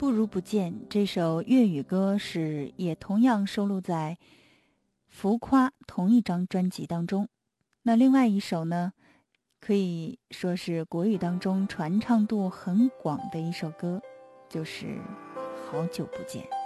不如不见这首粤语歌也同样收录在浮夸同一张专辑当中。那另外一首呢，可以说是国语当中传唱度很广的一首歌，就是好久不见。